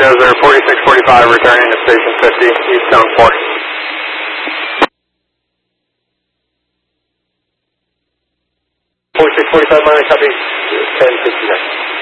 Desert 4645 returning to station 50, East Zone 4. 4645 minus copy 1059.